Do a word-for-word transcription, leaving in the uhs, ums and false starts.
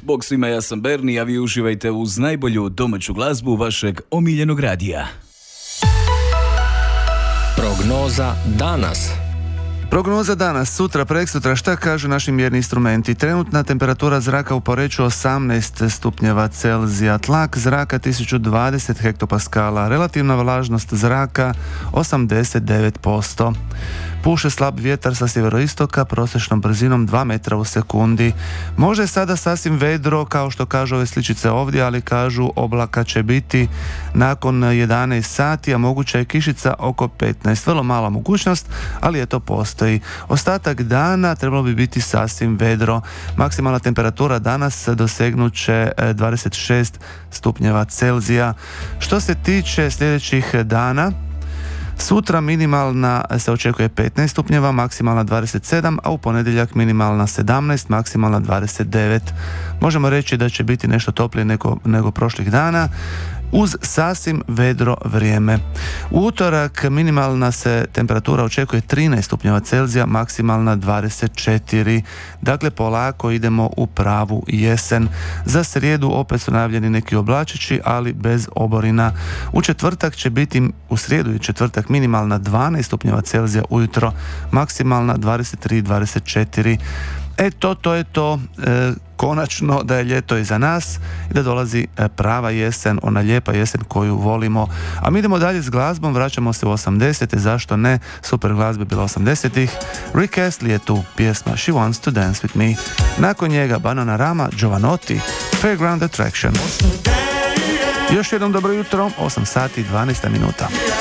Bog svima, ja sam Berni, a vi uživajte uz najbolju domaću glazbu vašeg omiljenog radija. Prognoza danas. Prognoza danas, sutra, preksutra, šta kažu naši mjerni instrumenti? Trenutna temperatura zraka u Poreču osamnaest stupnjeva Celzija, tlak zraka tisuću dvadeset hektopaskala, relativna vlažnost zraka osamdeset devet posto. Puše slab vjetar sa sjeveroistoka prosječnom brzinom dva metra u sekundi. Može sada sasvim vedro, kao što kažu ove sličice ovdje, ali kažu oblaka će biti nakon jedanaest sati, a moguća je kišica oko petnaest. Vrlo mala mogućnost, ali eto postoji. Ostatak dana trebalo bi biti sasvim vedro. Maksimalna temperatura danas dosegnut će dvadeset šest stupnjeva Celzija. Što se tiče sljedećih dana, sutra minimalna se očekuje petnaest stupnjeva, maksimalna dvadeset sedam, a u ponedjeljak minimalna sedamnaest, maksimalna dvadeset devet. Možemo reći da će biti nešto toplije nego, nego prošlih dana, uz sasvim vedro vrijeme. U utorak minimalna se temperatura očekuje trinaest stupnjeva Celzija, maksimalna dvadeset četiri. Dakle, polako idemo u pravu jesen. Za srijedu opet su najavljeni neki oblačići, ali bez oborina. U četvrtak će biti, u srijedu i četvrtak, minimalna dvanaest stupnjeva Celzija ujutro, maksimalna dvadeset tri dvadeset četiri. Eto, to je to. E, konačno da je ljeto iza nas i da dolazi prava jesen, ona lijepa jesen koju volimo. A mi idemo dalje s glazbom, vraćamo se u osamdesete, zašto ne, super glazbe bila osamdesetih. Rick Astley je tu, pjesma She Wants to Dance With Me. Nakon njega Bananarama, Jovanotti, Fairground Attraction. Još jednom dobro jutro, osam sati i dvanaest minuta.